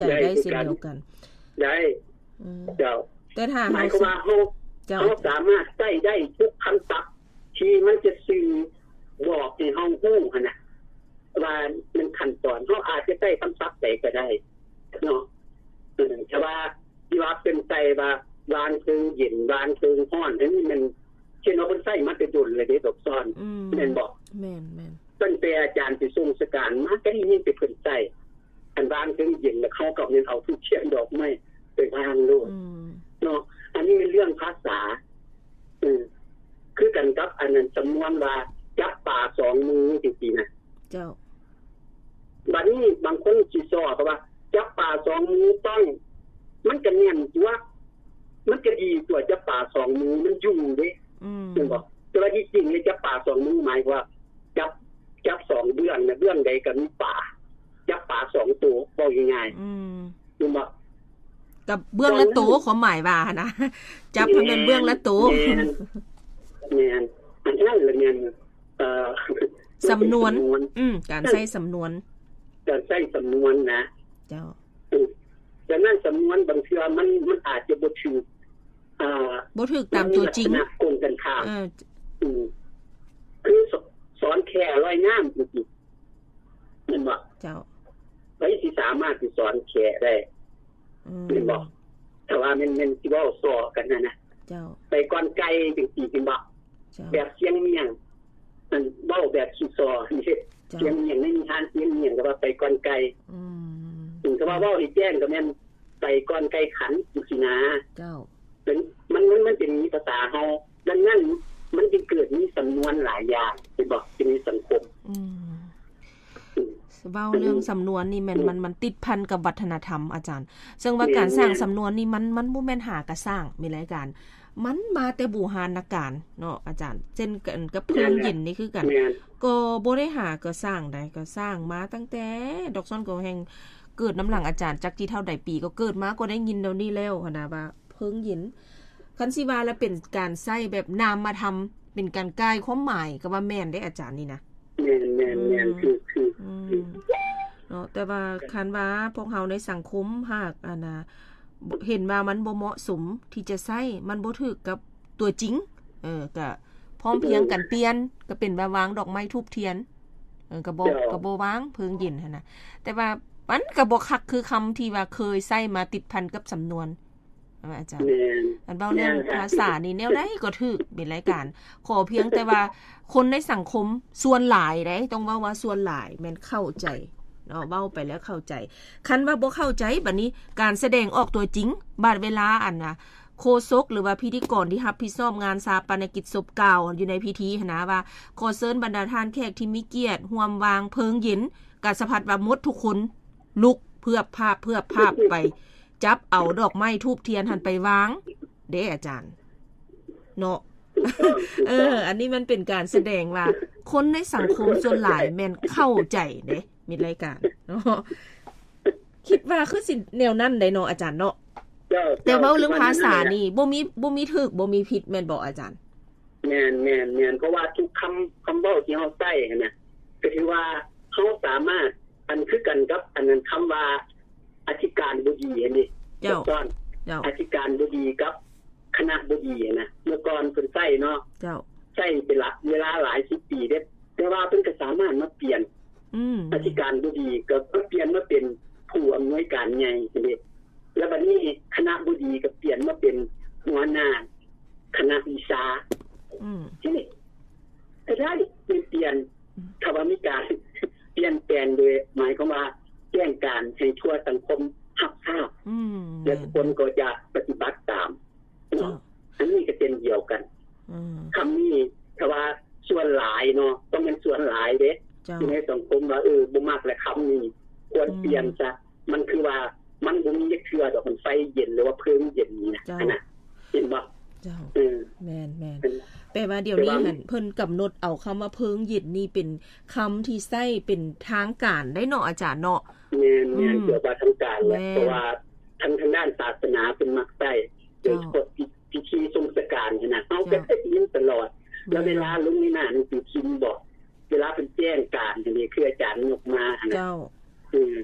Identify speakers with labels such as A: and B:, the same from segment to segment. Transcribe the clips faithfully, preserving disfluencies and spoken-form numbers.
A: ได้เช่นเดียวกัน
B: ได้เจ้า
A: แต่ถ้า
B: หมายความว่าเฮาเฮาสามารถใช้ได้ทุกคำศัพท์ที่มันจะสื่อบอกให้เฮาฮู้หั่นน่ะว่ามันขั้นตอนเฮาอาจจะใช้คำศัพท์ใดก็ได้เนาะเออแต่ว่าที่ว่าเป็นใจว่าวางคือเย็นวางคือร้อนอันนี้มันเช่นว่าเพิ่นใช้มาแต่ดุลเลยเด้ดอกซ้อนแม่นบ่
A: แม่นๆ
B: ตั้งแต่อาจารย์สิทรงสการมาก็ได้ยินแต่เพิ่นใช้อันวางคือเย็นแล้วเขาก็เรียนเอาทุกเขียนดอกไม้ไปวางโลดเนาะอันนี้เป็นเรื่องภาษาอือคือกันกับอันนั้นจำนวนว่าจับปลาสองมือจริงๆนะ
A: เจ้า
B: บัดนี้บางคนสิสอก็ว่าจับปลาสองมือต้องมันก็แน่นตัวมันก็ดีตัวจับปลาสองมือมันอยู่เด้อือถูกบ่แต่ว่าที่จริงเนี่ยจับปลาสองมือหมายว่าจับจับสองเดือนนะเดือนใดก็มีปลาจับปลาสองตัวบ่ง่ายๆอือถูกบ่
A: กับเบื้องละตัวความหมายว่านะจับเพิ่นเป็นเบื้องละตัว
B: แม่นอันนั้นละแม่นเอ่อ
A: สำนวนอืมการใช้สำนวน
B: การใช้สำนวนนะ
A: เจ้า
B: ดังนั้นสำนวนบางเทื่อมันมันอาจจะบ่ถูกอ่า
A: บ่ถูกตามตัวจริง
B: โกงกันข้ามเอออือคือสอนแค่ร้อยงามจริงๆแม่นบ่
A: เจ้า
B: ไว้สิสามารถสิสอนแค่ได้อืมแม่นบ่แต่ว่ามันมันสิเว้าซ้อกันนั่นน่ะ
A: เจ้า
B: ไปก่อนไกลจังซี่แม่นบ่แบบเสียงเมียงมันเว้าแบบขี้ซอนี่เสียงเมียงไม่มีทางเสียงเมียงก็ว่าไปก่อนไกลอืมถึงก็ว่าเว้าให้แจ้งก็แม่นไปก่อนไกลขันจังซี่นะ
A: เจ้า
B: เป็นมันมันมันเป็นภาษาเฮาดังนั้นมันจึงเกิดมีสำนวนหลายอย่างสิบอกที่มีสังคมอืม
A: เว้าเรื่องสำนวนนี่แม่นมันมันติดพันกับวัฒนธรรมอาจารย์ซึ่งว่าการสร้างสำนวนนี่มันมันบ่แม่นหากะสร้างมีหลายการมันมาแต่บูหานการเนาะอาจารย์เช่นกันกับเพิ่นยินนี่คือกันก็บ่ได้หาก็สร้างได้ก็สร้างมาตั้งแต่ดอกซ่อนก็แห่งเกิดน้ำหลังอาจารย์จักที่เท่าใดปีก็เกิดมาก็ได้ยินเดี๋ยวนี้แล้วหั่นน่ะว่าเพิ่งยินคันสิว่าแล้วเป็นการใช้แบบนามมาทำเป็นการกายความหมายก็ว่าแม่นได้อาจารย์นี่นะ
B: แม่นๆๆคือคือ
A: เนาะแต่ว่าคันว่าพวกเฮาในสังคมหากอันน่ะเห็นว่ามันบ่เหมาะสมที่จะใช้มันบ่ถูกกับตัวจริงเออก็พร้อมเพียงกันเปลี่ยนก็เป็นว่าวางดอกไม้ธูปเทียนเออก็บ่ก็บ่วางเพิงยินหั่นน่ะแต่ว่ามันก็บ่คักคือคำที่ว่าเคยใช้มาติดพันกับสำนวนอาจารย์อันเว้าเรื่องภาษานี่แนวใดก็ถูกเป็นรายการขอเพียงแต่ว่าคนในสังคมส่วนหลายได้ต้องเว้าว่าส่วนหลายแม่นเข้าใจเนาะเว้าไปแล้วเข้าใจคันว่าบ่เข้าใจบัดนี้การแสดงออกตัวจริงบาดเวลาอันน่ะโฆษกหรือว่าพิธีกรที่รับผิดชอบงานชาปนกิจศพกล่าวอยู่ในพิธีหั่นนะว่าขอเชิญบรรดาท่านแขกที่มีเกียรติร่วมวางเพลิงเย็นกะสะพัดว่าหมดทุกคนลุกเพื่อภาพเพื่อภาพไปจับเอาดอกไม้ธูปเทียนหันไปวางเด้อาจารย์เนาะเอออันนี้มันเป็นการแสดงว่าคนในสังคมส่วนหลายแม่นเข้าใจเด้มีรายการเนาะคิดว่าคือสิแนวนั้นได้เนาะอาจารย์เนาะแต่เว้าเรื่องภาษานี่บ่มีบ่มีถูกบ่มีผิดแม่นบ่อาจารย์
B: แม่นๆๆเพราะว่าทุกคำคำเว้าที่เฮาใช้น่ะก็คือว่าเฮาสามารถอันคือกันกับอันนั้นคำว่าอธิการบดีอันนี้
A: เจ้า
B: ก่อนอธิการบดีกับคณะบดีนะเมื่อก่อนเพิ่นใช้เนาะ
A: เจ้า
B: ใช้เป็นหลักเวลาหลายสิบปีเด้แต่ว่าเพิ่นก็สามารถมาเปลี่ยนอืมอธิการบดีก็เปลี่ยนมาเป็นผู้อำนวยการใหญ่จังซี่แล้วบัดนี้คณะบดีก็เปลี่ยนมาเป็นหัวหน้าคณะวิชาอืมที่นี่ก็ได้เปลี่ยนถ้าว่ามีการเปลี่ยนแปลงโดยหมายความว่าแจ้งการให้ทั่วสังคมรับทราบอืมแล้วทุกคนก็จะปฏิบัติตามเนาะอันนี้ก็เป็นเดียวกันอืมคำนี้ถ้าว่าส่วนหลายเนาะต้องเป็นส่วนหลายเด้ในสังคมว่าเออบ่มักและคำนี้ควรเปลี่ยนซะมันคือว่ามันบ่มีเทื่อดอกมันไฟเย็นหรือว่าเพลิงเย็นนี่นะขนาดเห็นบ่
A: เจ้าแม่นๆแปลว่าเดี๋ยวนี้หั่นเพิ่นกำหนดเอาคำว่าเพิงเย็นนี่เป็นคำที่ใช้เป็นทางการได้เนาะอาจารย์เนาะ
B: แม่นๆเกี่ยวกับทางการแหละเพราะว่าทางทางด้านศาสนาเป็นมักใช้โดยเฉพาะพิธีทรงสการขนาดเฮาก็ได้ยินตลอดแล้วเวลาลงในหน้าหนังสือพิมพ์บอกเวลาเป็นแจ้งการอันนี้คืออาจารย์ยกมาหั่นน่ะเจ้าอือ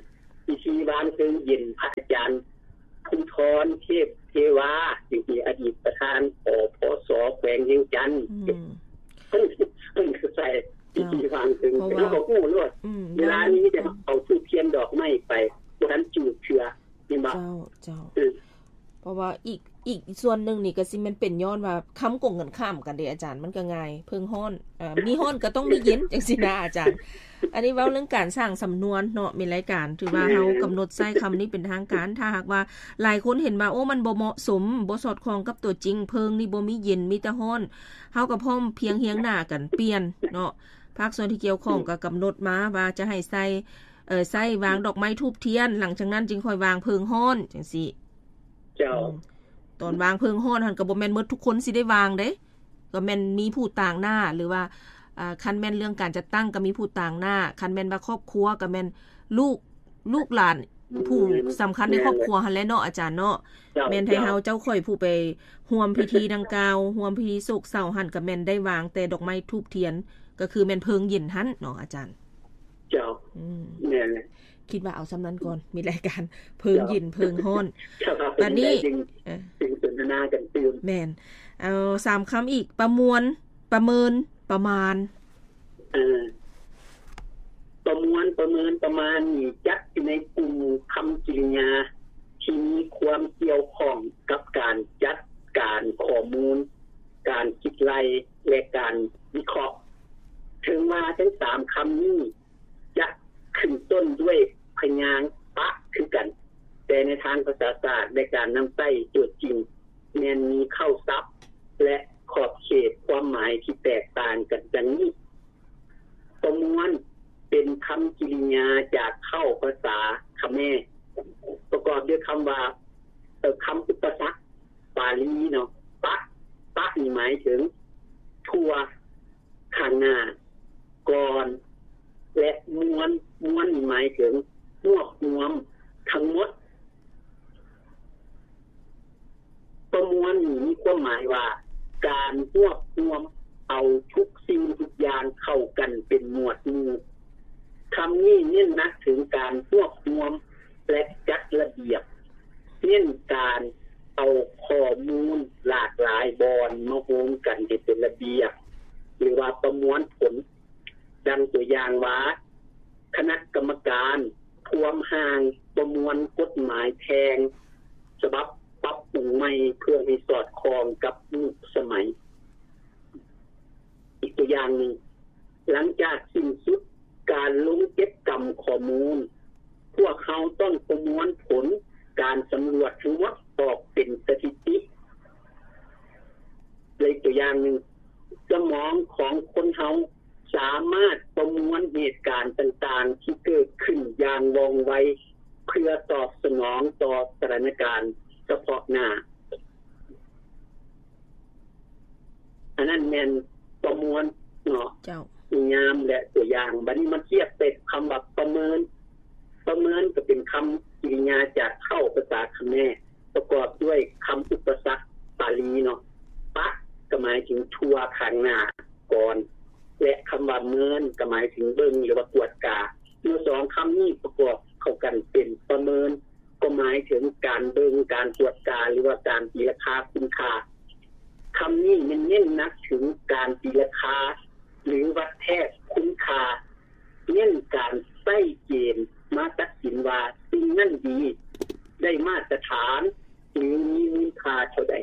B: พิธีวางเพลิงเย็นพระอาจารย์ภูธรเทพเทวาที่เป็นอดีตประธานอพสแขวงเวียงจันทน์เพิ่นเพิ่นคือใส่พิธีวางเพลิงแล้วก็ฮู้ด้วยเวลานี้จะเอาธูปเทียนดอกไม้ไปบ่ทันจุดเชื้อนี่บ่
A: เจ้าเจ้าเพราะว่าอีกอีกส่วนนึงนี่ก็สิมันเป็นย้อนว่าค้ำกงกันข้ามกันเด้อาจารย์มันก็ง่ายเพิ่งฮ้อนอ่ามีฮ้อนก็ต้องมีเย็นจังซี่นะอาจารย์อันนี้เว้าเรื่องการสร้างสำนวนเนาะมีรายการถือว่าเฮากำหนดใช้คำนี้เป็นทางการถ้าหากว่าหลายคนเห็นว่าโอ้มันบ่เหมาะสมบ่สอดคล้องกับตัวจริงเพิ่งนี่บ่มีเย็นมีแต่ฮ้อนเฮาก็พร้อมเพียงเฮียงหน้ากันเปลี่ยนเนาะภาคส่วนที่เกี่ยวข้องก็กำหนดมาว่าจะให้ใส่เอ่อใส่วางดอกไม้ธูปเทียนหลังจากนั้นจึงค่อยวางเพิงฮ้อนจังซี่
B: เจ้า
A: ตอนวางเพิงฮ้อนหั่นก็บ่แม่นหมดทุกคนสิได้วางเด้ก็แม่นมีผู้ต่างหน้าหรือว่าอ่าคันแม่นเรื่องการจัดตั้งก็มีผู้ต่างหน้าคันแม่นว่าครอบครัวก็แม่นลูกลูกหลานผู้สำคัญในครอบครัวหั่นแหละเนาะอาจารย์เนาะแม่นให้เฮาเจ้าค่อยผู้ไปร่วมพิธีดังกล่าวร่วมพิธีโศกเศร้าหั่นก็แม่นได้วางแต่ดอกไม้ธูปเทียนก็คือแม่นเพิงเย็นหั่นเนาะอาจารย์
B: เจ้าอืมแม่น
A: คิดว่าเอาสำนั้นก่อนมีรายการเพิงเย็นเพิงฮ้อนบัดนี้เออ
B: สิ่งสนทนากันตื่น
A: แม่นเอาสามคำอีกประมวลประเมินประมาณ
B: เออประมวลประเมินประมาณนี่จัดอยู่ในกลุ่มคำกริยาที่มีความเกี่ยวข้องกับการจัดการข้อมูลการคิดไล่และการวิเคราะห์ถึงว่าทั้งสามคำนี้จะขึ้นต้นด้วยพยางค์ปะคือกันแต่ในทางภาษาศาสตร์ในการนำใช้โจทย์จริงแม้นมีเข้าศัพท์และขอบเขตความหมายที่แตกต่างกันดังนี้ประมวลเป็นคำกริยาจากเข้าภาษาเขมรประกอบด้วยคำว่าเอ่อคำอุปสรรคปาลีเนาะปะปะนี่หมายถึงทั่วข้างหน้าก่อนและม้วนม้วนนี่หมายถึงรวบรวมทั้งหมดประมวลนี่มีความหมายว่าการรวบรวมเอาทุกสิ่งทุกอย่างเข้ากันเป็นหมวดหมู่คำนี้เน้นหนักถึงการรวบรวมและจัดระเบียบเน้นการเอาข้อมูลหลากหลายบอนมารวมกันให้เป็นระเบียบหรือว่าประมวลผลดังตัวอย่างว่าคณะกรรมการทวงห่างประมวลกฎหมายแพงฉบับปรับปรุงใหม่เพื่อให้สอดคล้องกับยุคสมัยอีกตัวอย่างนึงหลังจากสิ้นสุดการลงเก็บกรรมข้อมูลพวกเขาต้องประมวลผลการสำรวจทั้งหมดออกเป็นสถิติเลยตัวอย่างนึงสมองของคนเฮาสามารถประมวลเหตุการณ์ต่างๆที่เกิดขึ้นอย่างว่องไวเพื่อตอบสนองต่อสถานการณ์เฉพาะหน้าอันนั้นแม่นประมวลเนาะเจ้างามและตัวอย่างบัดนี้มาเทียบเป็นคำว่าประเมินประเมินก็เป็นคำกริยาจากเข้าภาษาเขมรประกอบด้วยคำอุปสรรคปาลีเนาะปะก็หมายถึงทั่วข้างหน้าก่อนและคำว่าเมินก็หมายถึงเบิ่งหรือว่าตรวจกาเมื่อสองคำนี้ประกอบเข้ากันเป็นประเมินก็หมายถึงการเบิ่งการตรวจกาหรือว่าการตีราคาคุณค่าคำนี้มันเน้นหนักถึงการตีราคาหรือวัดแทกคุณค่าเน้นการใส่เกณฑ์มาตัดสินว่าสิ่งนั้นดีได้มาตรฐานหรือมีมูลค่าเท่าใด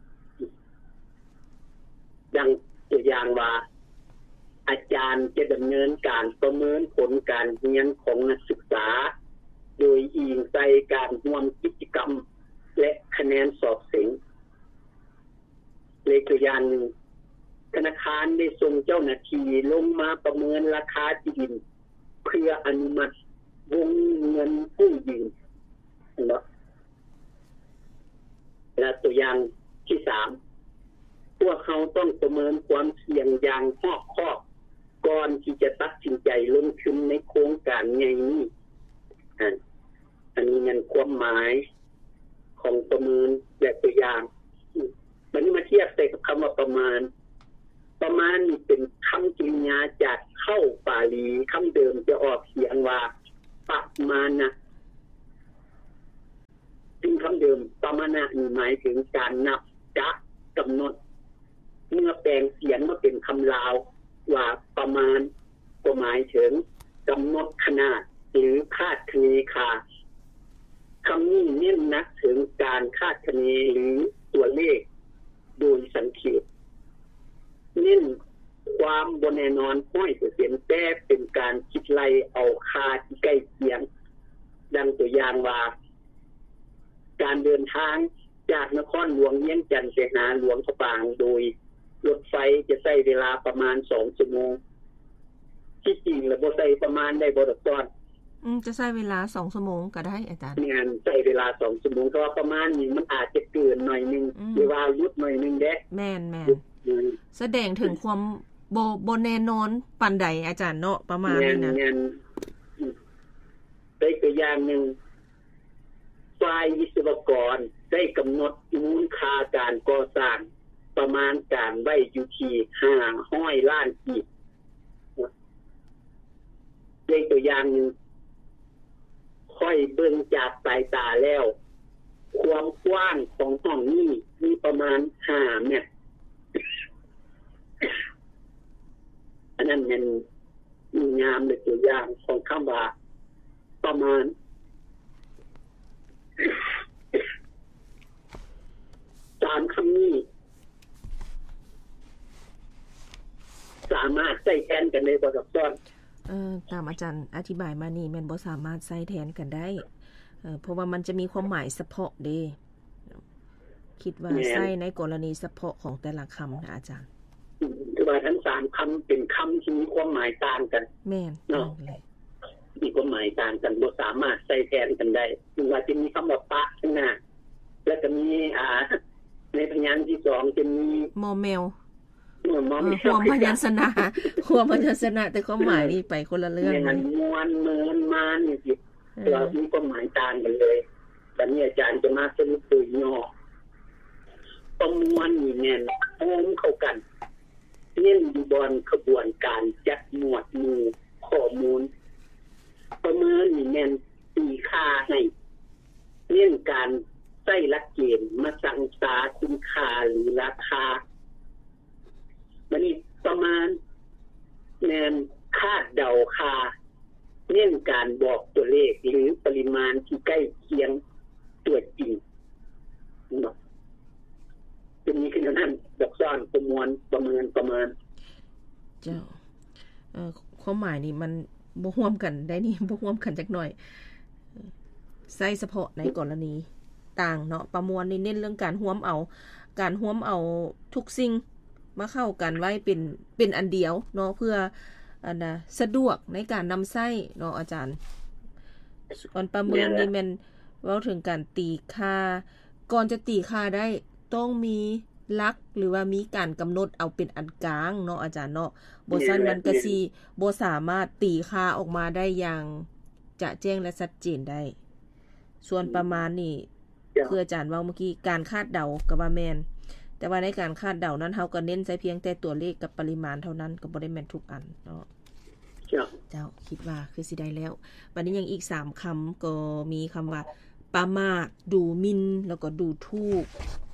B: ดังตัวอย่างว่าอาจารย์จะดำเนินการประเมินผลการเรียนของนักศึกษาโดยอิงใส่การร่วมกิจกรรมและคะแนนสอบเสียงเลขตัวอย่างหนึ่งธนาคารได้ส่งเจ้าหน้าที่ลงมาประเมินราคาที่ดินเพื่ออนุมัติวงเงินกู้ยืมเนาะและตัวอย่างที่สามพวกเขาต้องประเมินความเสี่ยงอย่างรอบคอบก่อนที่จะตัดสินใจลงทุนในโครงการใหญ่นี้อันนี้มันความหมายของประเมินและตัวอย่างมันนี้มาเทียบใส่กับคำว่าประมาณประมาณนี่เป็นคำกริยาจากเข้าปาลีคำเดิมจะออกเสียงว่าปะมานะำเดิมปมานะนี่หมายถึงการนับกะกำหนดเมื่อแปลงเสียงมาเป็นคำลาวว่าประมาณก็หมายถึงกำหนดขนาดหรือคาดคะเนค่าคำนี้เน้นนักถึงการคาดคะเนหรือตัวเลขโดยสังเขปเน้นความบ่แน่นอน หนึ่งร้อยเปอร์เซ็นต์ แต่เป็นการคิดไล่เอาค่าที่ใกล้เคียงดังตัวอย่างว่าการเดินทางจากนครหลวงเวียงจันทร์ไปหาหลวงพระบางโดยรถไฟจะใช้เวลาประมาณสองชั่วโมงที่จริงแล้วบ่ใช้ประมาณได้บ่ดอกซ้อน
A: อืมจะใช้เวลาสองชั่วโมงก็ได้อาจารย์
B: แม่นใช้เวลาสองชั่วโมงเพราะว่าประมาณนี้มันอาจจะเกินหน่อยนึงหรือว่าหยุดหน่อยนึงเด้
A: แม่นๆแสดงถึงความบ่บ่แน่นอนปานใดอาจารย์เนาะประมาณนี้นะ
B: แม่นๆได้ตัวอย่างนึงฝ่ายวิศวกรได้กำหนดมูลค่าการก่อสร้างประมาณการไว้อยู่ที่ห้าร้อยล้านกีบได้ตัวอย่างนึงค่อยเบิ่งจากสายตาแล้วความกว้างของห้องนี้มีประมาณห้าเมตรอันนั้นมันงามในตัวอย่างของคำว่าประมาณสามคำนี้สามารถใช้แทนกันได้บ่ครับซ้อน
A: เอ่อตามอาจารย์อธิบายมานี่แม่นบ่สามารถใช้แทนกันได้เอ่อเพราะว่ามันจะมีความหมายเฉพาะเด้คิดว่าใช้ในกรณีเฉพาะของแต่ละคำนะอาจารย์
B: คือว่าทั้งสามคำเป็นคำที่มีความหมายต่างกัน
A: แม่น
B: เนาะมีความหมายต่างกันบ่สามารถใช้แทนกันได้คือว่าจะมีคำว่าปะข้างหน้าแล้วก็มีอ่าในพยางค์ที่สองจะมี
A: มอแมว
B: มอแมว
A: ความพยัญชนะความพยัญชนะแต่ความหมายนี่ไปคนละเรื่อง
B: มันมวนเมินมานี่สิเรามีความหมายต่างกันเลยบัดนี้อาจารย์จะมาสรุปโดยย่อประมวลนี่แม่นโฮมเข้ากันเน้นอยู่บนขบวนการจัดหมวดหมู่ข้อมูลประเมินนี่แม่นตีค่าให้เน้นการใช้หลักเกณฑ์มาสั่งสาคุณค่าหรือราคาบัดนี้ประมาณแม่นคาดเดาค่าเน้นการบอกตัวเลขหรือปริมาณที่ใกล้เคียงตัวจริงเนาะจะมีขึ้นนั้นดอกซ้อนประมวลประเมินประเมิน
A: เจ้าเอ่อความหมายนี่มันบ่ร่วมกันได้นี่บ่ร่วมกันจักหน่อยใช้เฉพาะในกรณีต่างเนาะประมวลนี่เน้นเรื่องการร่วมเอาการร่วมเอาทุกสิ่งมาเข้ากันไว้เป็นเป็นอันเดียวเนาะเพื่ออันน่ะสะดวกในการนำใช้เนาะอาจารย์ส่วนประเมินนี่มันเว้าถึงการตีค่าก่อนจะตีค่าได้ต้องมีหลักหรือว่ามีการกำหนดเอาเป็นอันกลางเนาะอาจารย์เนาะบ่ซั่นมันก็สิบ่สามารถตีค่าออกมาได้อย่างจะแจ้งและชัดเจนได้ส่วนประมาณนี่คืออาจารย์เว้าเมื่อกี้การคาดเดาก็ว่าแม่นแต่ว่าในการคาดเดานั้นเฮาก็เน้นใช้เพียงแต่ตัวเลขกับปริมาณเท่านั้นก็บ่ได้แม่นทุกอันเนาะเจ้าคิดว่าคือสิได้แล้วบัดนี้ยังอีกสามคำก็มีคำว่าประมาทดูหมิ่นแล้วก็ดูถูก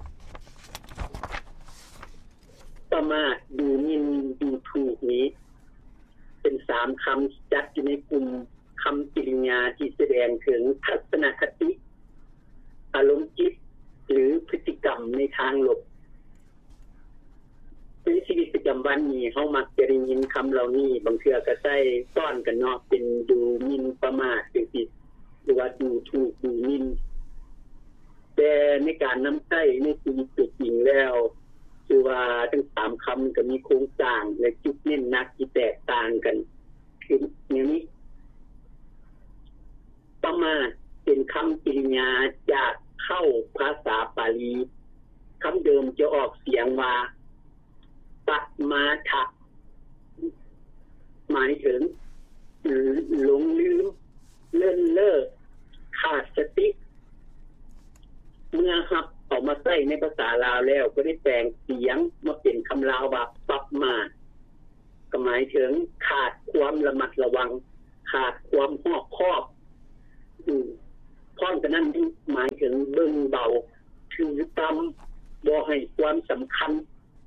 B: ประมาทดูหมิ่นดูถูกนี้เป็นสามคำจัดอยู่ในกลุ่มคำกริยาที่แสดงถึงทัศนคติอารมณ์จิตหรือพฤติกรรมในทางลบในชีวิตประจำวันนี้เฮามักจะได้ยินคำเหล่านี้บางเทื่อก็ใช้ต้อนกันเนาะเป็นดูหมิ่นประมาทจังซี่หรือว่าดูถูกดูหมิ่นแต่ในการนำใช้ในชีวิตจริงแล้วคือว่าทั้งสามคำก็มีโครงสร้างและจุดเน้นหนักที่แตกต่างกันคืออย่างนี้ประมาทเป็นคำกริยาจากเข้าภาษาบาลีคำเดิมจะออกเสียงว่าปัตมาทะหมายถึงหลงลืมเลิ่นเล่อขาดสติเมื่อครับออกมาใช้ในภาษาลาวแล้วก็ได้แปลงเสียงมาเป็นคำลาวว่าปัตมาก็หมายถึงขาดความระมัดระวังขาดความรอบคอบอืมพร้อมกันนั้นหมายถึงเบิ่งเบาถือตามบ่ให้ความสำคัญ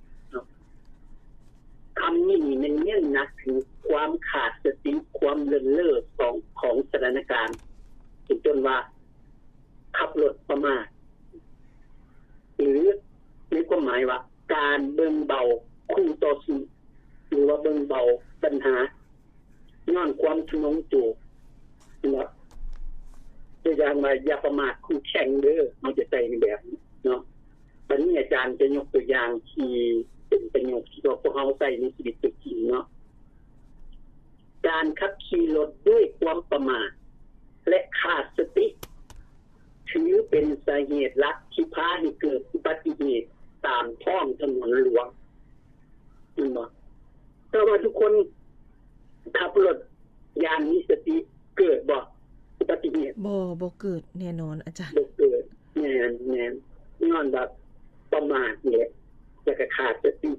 B: คำนี้มันเน้นหนักถึงความขาดสติความเลินเล่อของของสถานการณ์จนว่าขับรถประมาทหรือในความหมายว่าการเบิ่งเบาคู่ต่อสู้หรือว่าเบิ่งเบาปัญหาย้อนความทะนงโจกนะตัวอย่างว่าอย่าประมาทคู่แข่งเด้อมันจะใจในแบบนี้เนาะวันนี้อาจารย์จะยกตัวอย่างที่เป็นประโยชน์ที่พวกเราใช้ในชีวิตจริงเนาะการขับขี่รถด้วยความประมาทและขาดสติถือเป็นสาเหตุหลักที่พาให้เกิดอุบัติเหตุตามท้องถนนหลวงเห็นบ่แต่ว่าทุกคนขับรถอย่างมีสติเกิดบ่อุบัติเหตุ
A: บ่บ่เกิดแน่นอนอาจารย์
B: บ่เกิดแน่แน่นอนแบบประมาทนี่แหละแล้วก็ขาดสติ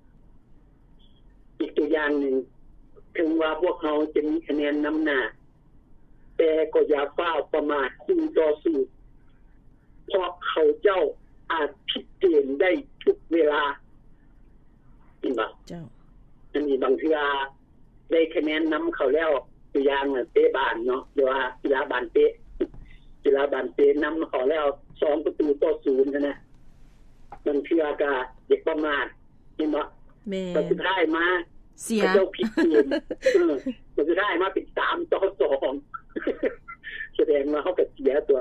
B: อีกตัวอย่างนึงถึงว่าพวกเขาจะมีคะแนนนำหน้าแต่ก็อย่าฟ้าวประมาทคู่ต่อสู้เพราะเขาเจ้าอาจผิดเกณฑ์ได้ทุกเวลาเห็นบ่เจ้าอันนี้บางทีได้คะแนนนำเขาแล้วตัวอย่างเตะบานเนาะหรือว่ากีฬาบานเตะกีฬาบานเตะนำเขาแล้วสองประตูต่อศูนย์นะบางทีก็เด็กประมาทเห็นบ่แม่แต่สุดท้ายมาเสียเจ้าผิดเกณฑ์เออสุดท้ายมาเป็นสามต่อสองแสดงว่าเขาก็เสียตัว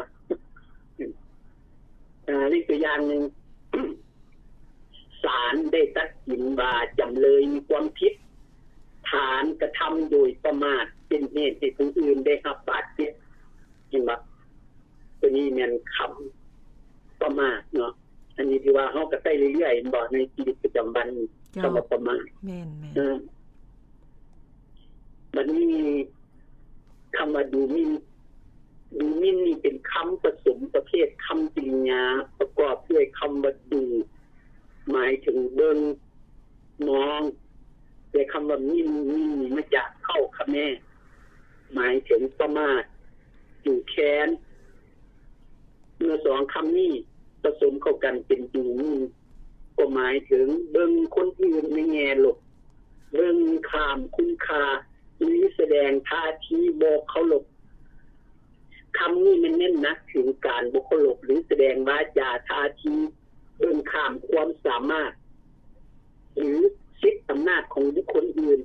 B: อ่านี่ตัวอย่างนึงศาลได้ตัดสินว่าจำเลยมีความผิดฐานกระทำโดยประมาทเป็นเหตุให้ผู้อื่นได้รับบาดเจ็บเห็นบ่ตัวนี้แม่นคำประมาทเนาะอันนี้ที่ว่าเฮาก็ใช้เรื่อยๆบ่ในชีวิตประจำวันคำว่าประมาทแม่นๆเออบัดนี้คำว่าดูหมิ่นดูหมิ่นนี่เป็นคำผสมประเภทคำกริยาประกอบด้วยคำว่าดูหมายถึงเบิ่งมองแต่คำว่าหมิ่นนี่มาจากเข้าคำแม่หมายถึงประมาทดูแค้นเมื่อสองคำนี้ผสมเข้ากันเป็นดูหมิ่นก็หมายถึงเบิ่งคนอื่นในแง่ลบเบิ่งข้ามคุณค่าหรือแสดงท่าทีบ่เคารพคำนี้มันเน้นหนักถึงการบ่เคารพหรือแสดงวาจาท่าทีเบิ่งข้ามความสามารถหรือสิทธิอำนาจของบุคคลอื่น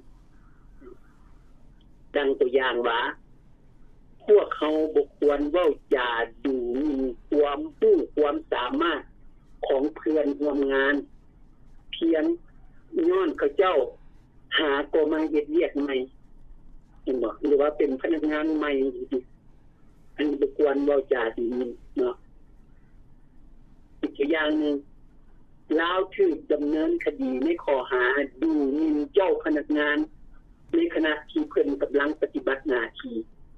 B: ดังตัวอย่างว่าพวกเขาบ่ควรเว้าจาดูหมิ่นความรู้ความสามารถของเพื่อนร่วมงานเพียงย้อนเขาเจ้าหาก็มาเฮ็ดเวียกใหม่เห็นบ่หรือว่าเป็นพนักงานใหม่อันนี้บ่ควรเว้าจาดูหมิ่นเนาะอีกอย่างนึงลาวถูกดำเนินคดีในข้อหาดูหมิ่นเจ้าพนักงานในขณะที่เพิ่นกำลังปฏิบัติหน้าที่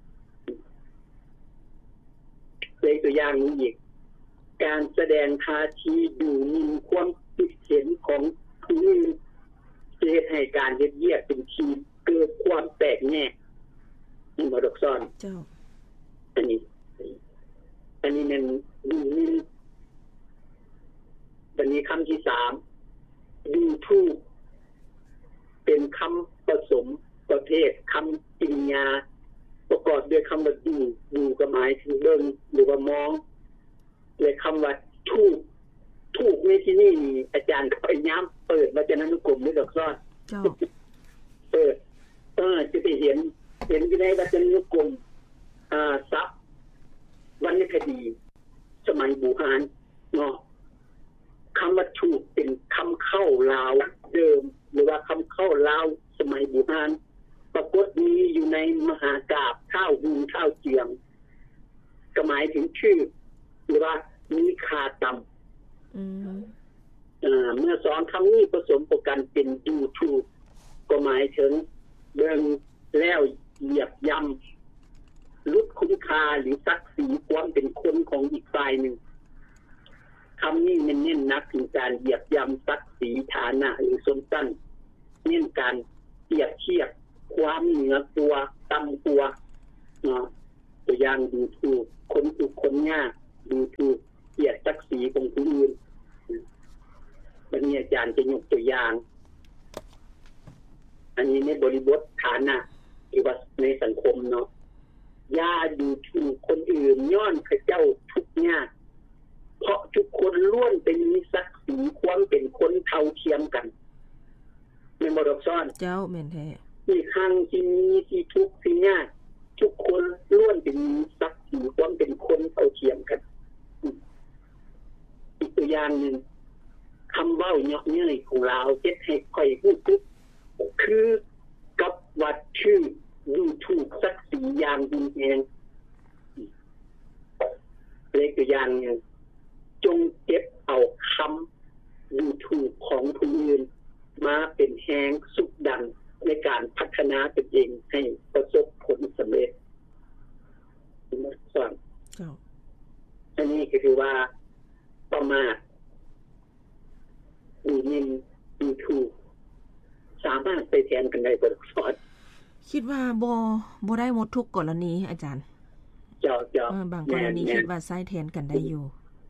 B: เลยตัวอย่างนี้อีกการแสดงท่าทีดูหมิ่นความคิดเห็นของผู้อื่นจะเฮ็ดให้การเฮ็ดเวียกเป็นทีมเกิดความแตกแยกนี่บ่ดอกซ้อนเจ้าอันนี้อันนี้มันดูหมิ่นอันนี้คำที่สามดูถูกเป็นคำผสมประเภทคำกริยาประกอบด้วยคำว่าดูดูก็หมายถึงเบิ่งหรือว่ามองและคำว่าถูกถูกในที่นี้อาจารย์พยายามเปิดวจนานุกรมด้วยดอกซ้อนเปิดเออจะไปเห็นเห็นอยู่ในวจนานุกรมอ่าศัพท์วรรณคดีสมัยโบราณเนาะคำว่าถูกเป็นคำเข้าลาวเดิมหรือว่าคำเข้าลาวสมัยโบราณปรากฏมีอยู่ในมหากาพย์ข้าวหุงข้าวเจียงก็หมายถึงชื่อหรือว่ามีค่าต่ำอืมอ่าเมื่อสองคำนี้ผสมกันเป็นดูถูกก็หมายถึงเบิ่งแล้วเหยียบย่ำลดคุณค่าหรือศักดิ์ศรีความเป็นคนของอีกฝ่ายหนึ่งคำนี้เน้นหนักถึงการเหยียบย่ำศักดิ์ศรีฐานะหรือสมตั้นเน้นการเปรียบเทียบความเหนือตัวต่ำตัวเนาะตัวอย่างดูถูกคนทุกคนยากดูถูกเกียรติศักดิ์ศรีของผู้อื่นวันนี้อาจารย์จะยกตัวอย่างอันนี้ในบริบทฐานะหรือว่าในสังคมเนาะอย่าดูถูกคนอื่นย้อนพระเจ้าทุกข์ยากเพราะทุกคนล้วนเป็นมีศักดิ์ศรีความเป็นคนเท่าเทียมกันแม่นบ่ดอกซ้อน
A: เจ้าแม่นแท้
B: มีครั้งที่มีที่ทุกข์ที่ยากทุกคนล้วนเป็นมีศักดิ์ศรีความเป็นคนเท่าเทียมกันอีกตัวอย่างนึงคำเว้าเยาะเย้ยของเราเฮ็ดให้ค่อยพูดปุ๊บคือกับวัดชื่อดูถูกศักดิ์ศรีอย่างรุนแรงเลขตัวอย่างนึงจงเก็บเอาคำดูถูกของผู้อื่นมาเป็นแรงสุดดันในการพัฒนาตนเองให้ประสบผลสำเร็จส่วนอันนี้ก็คือว่าประมาทดูหมิ่นดูถูกสามารถไปแทนกันได้บ่ดอกสอน
A: คิดว่าบ่บ่ได้หมดทุกกรณีอาจารย์
B: เจ้าๆ
A: เออบางกรณีคิดว่าใช้แทนกันได้อยู่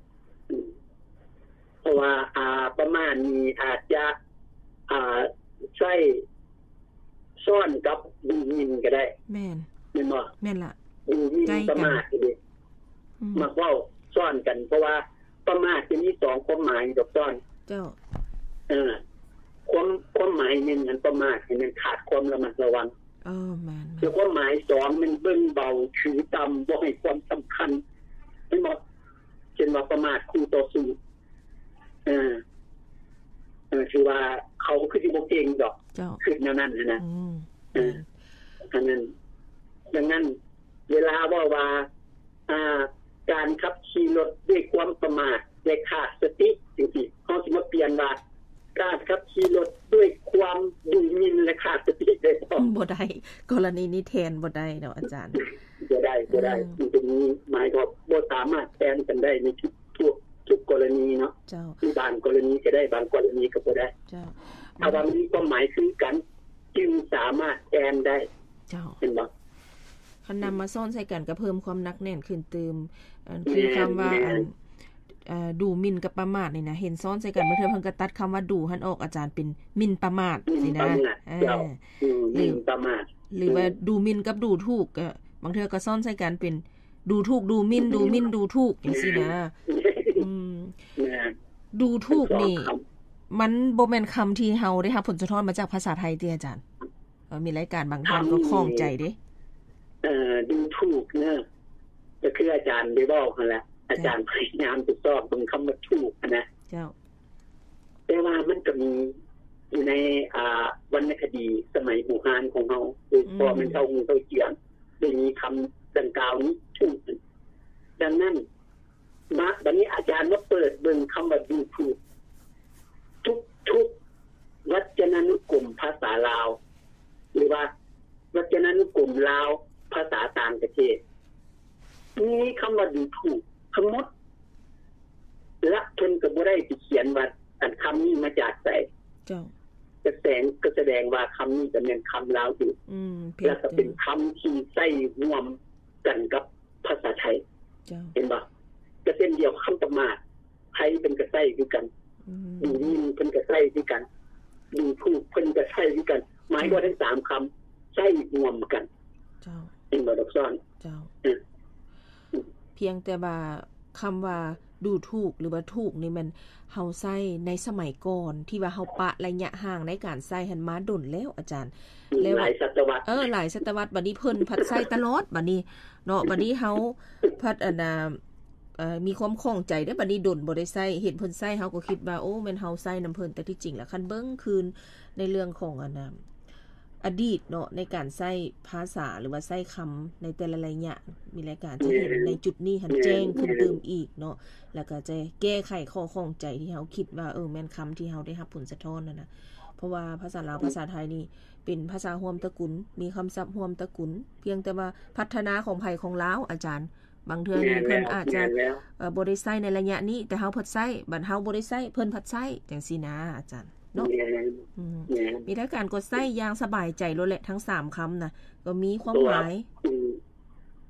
B: เพราะว่าอ่าประมาณนี้อาจจะอ่าใช้ซ่อนกับดูหมิ่นก็ได้
A: แม่น
B: แม่นบ่
A: แม่นล่ะ
B: ดูหมิ่นประมาทดิมาเว้าซ่อนกันเพราะว่าประมาทจะมีสองความหมายดอกซ้อน
A: เจ้า
B: เออความความหมายนึงมันประมาทให้มันขาดความระมัดระวัง
A: เออแม่นๆ
B: คือความหมายสองมันเบิ่งเบาถือต่ำบ่ให้ความสำคัญแม่นบ่เช่นว่าประมาทคู่ต่อสู้เออเออคือว่าเขาคือสิบ่เก่งดอก
A: เจ้า
B: คือแนวนั้นนะ
A: อืม
B: เอออันนั้นดังนั้นเวลาว่าว่าอ่าการขับขี่รถด้วยความประมาทและขาดสติจริงๆเฮาสิมาเปลี่ยนว่าการขับขี่รถด้วยความดูหมิ่นและขาดสติได้
A: บ่ได้กรณีนี้แทนบ่ได้เนาะอาจารย์
B: บ่ได้บ่ได้ตรงนี้หมายความบ่สามารถแทนกันได้ในทุกทุกทุกกรณีเนาะ
A: เจ้า
B: บางกรณีก็ได้บางกรณีก็บ่ได้
A: เจ้า
B: ถ้าว่ามีความหมายคือกันจึงสามารถแทนได้
A: เจ้า
B: เห็นบ่
A: คันนำมาซ่อนใส่กันก็เพิ่มความหนักแน่นขึ้นเติมคือคำว่าเอ่อดูหมิ่นกับประมาทนี่นะเห็นซ้อนใส่กันบ่เทื่อเพิ่นก็ตัดคำว่าดูหั่นออกอาจารย์เป็นหมิ่นประมาทสินะ
B: เออหมิ่นประมาท
A: หรือว่าดูหมิ่นกับดูถูกก็บางเทื่อก็ซ้อนใส่กันเป็นดูถูกดูหมิ่นดูหมิ่นดูถูกจังซี่นะอืมดูถูกนี่มันบ่แม่นคำที่เฮาได้รับผลสะท้อนมาจากภาษาไทยติอาจารย์เอ่อมีรายการบางท่านก็ข้องใจเด้
B: เอ่อดูถูกเนาะก็คืออาจารย์ได้บอกนั่นแหละอาจารย์พยายามตรวจสอบตรงคำว่าถูกนะ
A: เจ้า
B: แต่ว่ามันก็มีอยู่ในอ่าวรรณคดีสมัยโบราณของเฮาคือพอมันเข้าหูเข้าเจียงได้มีคำดังกล่าวนี้ถูกดังนั้นมาบัดนี้อาจารย์มาเปิดเบิ่งคำว่าดูถูกทุกทุกวจนานุกรมภาษาลาวหรือว่าวจนานุกรมลาวภาษาต่างประเทศมีคำว่าดูถูกทั้งหมดและเพิ่นก็บ่ได้สิเขียนว่าอันคำนี้มาจากไส
A: เจ้า
B: ก็แสดงก็แสดงว่าคำนี้ก็เป็นคำลาวอยู่
A: อืม
B: แล้วก็เป็นคำที่ใช้ร่วมกันกับภาษาไทย
A: เจ้า
B: เห็นบ่ก็เช่นเดียวคำประมาทไทยเป็นก็ใช้คือกัน
A: อืม
B: ดูหมิ่นเพิ่นก็ใช้คือกันดูถูกเพิ่นก็ใช้คือกันหมายว่าทั้งสามคำใช้ร่วมกัน
A: เจ้า
B: เห็นบ่ดอกซ้อน
A: เจ้าเพียงแต่ว่าคำว่าดูถูกหรือว่าถูกนี่มันเฮาใช้ในสมัยก่อนที่ว่าเฮาปะระยะห่างในการใช้หันมาดนแล้วอาจารย์
B: แล้วหลายศตวรรษ
A: เออหลายศตวรรษบัดนี้เพิ่นพัดใช้ตลอดบัดนี้เนาะบัดนี้เฮาพัดอันน่ะเอ่อมีความคล่องใจเด้อบัดนี้ดนบ่ได้ใช้เห็นเพิ่นใช้เฮาก็คิดว่าโอ้แม่นเฮาใช้นำเพิ่นแต่ที่จริงแล้วคันเบิ่งคืนในเรื่องของอันน่ะอดีตเนาะในการใช้ภาษาหรือว่าใช้คำในแต่ละระยะมีรายการจะเห็นในจุดนี้หันแจ้งขึ้นเติมอีกเนาะแล้วก็จะแก้ไขข้อข้องใจที่เฮาคิดว่าเออแม่นคำที่เฮาได้รับผลสะท้อนนั่นน่ะเพราะว่าภาษาลาวภาษาไทยนี่เป็นภาษาร่วมตระกูลมีคำศัพท์ร่วมตระกูลเพียงแต่ว่าพัฒนาของไผของลาวอาจารย์บางเทื่อนี่เพิ่นอาจจะเอ่อบ่ได้ใช้ในระยะนี้แต่เฮาพัดใช้บัดเฮาบ่ได้ใช้เพิ่นพัดใช้จังซี่นะอาจารย์เนาะอืมมีทั้งการกดใช้อย่างสบายใจโลดแหละทั้งสามคำน่ะก็มีความหมาย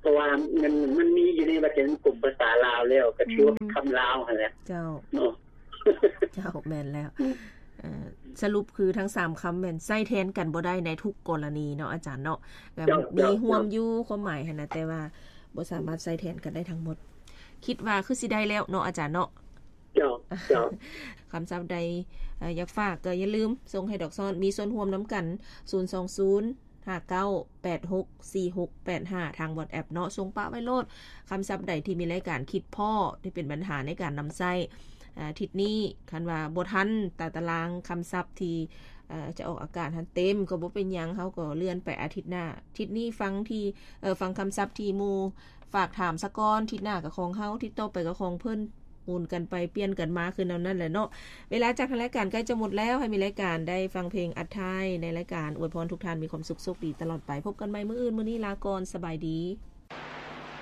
B: เพราะว่ามันมันมีอยู่ในวรรณกลุ่มภาษาลาวแล้วก็ชื่อว่าคำลาวหั่นแหละ
A: เจ้า
B: เนาะ
A: เจ้าแม่นแล้วเอ่อสรุปคือทั้งสามคำแม่นใช้แทนกันบ่ได้ในทุกกรณีเนาะอาจารย์เนาะก็มีร่วมอยู่ความหมายหั่นน่ะแต่ว่าบ่สามารถใช้แทนกันได้ทั้งหมดคิดว่าคือสิได้แล้วเนาะอาจารย์เนาะ
B: เจ้าเจ้า
A: คำศัพท์ใดอยากฝากก็อย่าลืมส่งให้ดอกซ้อนมีส่วนร่วมนํากันศูนย์ สอง ศูนย์ ห้า เก้า แปด หก สี่ หก แปด ห้าทาง WhatsApp เนาะส่งปะไว้โลดคำศัพท์ใดที่มีรายการคิดพ่อที่เป็นปัญหาในการนําใช้อาทิตย์นี้คันว่าบ่ทันตาตารางคำศัพท์ที่เอ่อจะออกอากาศทันเต็มก็บ่เป็นหยังเฮาก็เลื่อนไปอาทิตย์หน้าอาทิตย์นี้ฟังที่เอ่อฟังคำศัพท์ที่หมู่ฝากถามซะก่อนอาทิตย์หน้าก็ของเฮาอาทิตย์ต่อไปก็ของเพิ่นหมุนกันไปเปลี่ยนกันมาคือนั่นนั่นแหละเนาะเวลาจากทางรายการใกล้จะหมดแล้วให้มีรายการได้ฟังเพลงอัดท้ายในรายการอวยพรทุกท่านมีความสุขสุขดีตลอดไปพบกันใหม่มื้ออื่นมื้อนี้ลาก่อนสบายดี